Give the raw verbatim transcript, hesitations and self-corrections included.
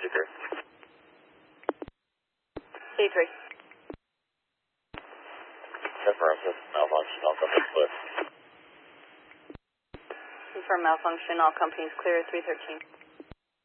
C three. C three. Confirm this malfunction, all companies clear. Confirm malfunction, all companies clear, three thirteen.